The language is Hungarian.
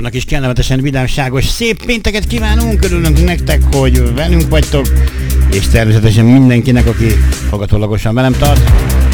hallgatóknak is kellemetesen vidámságos szép pénteket kívánunk, örülünk nektek, hogy velünk vagytok, és természetesen mindenkinek, aki hallgatólagosan velem tart.